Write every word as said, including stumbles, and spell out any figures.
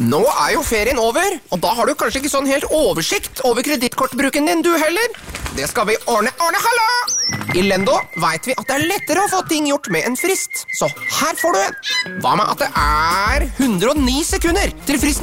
Nå er jo ferien over, og da har du kanskje ikke sånn helt oversikt over kredittkortbruken din, du heller. Det skal vi ordne. Ordne, hallo! I Lendo vet vi at det er lettere å få ting gjort med en frist. Så her får du en. Hva med at det er hundre og ni sekunder til fristen